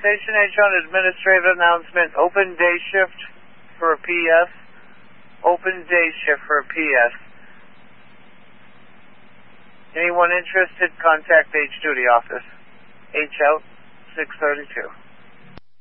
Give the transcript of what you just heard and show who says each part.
Speaker 1: Station H on administrative announcement. Open day shift for a PS. Open day shift for a PS. Anyone interested, contact H duty office. H out, 632.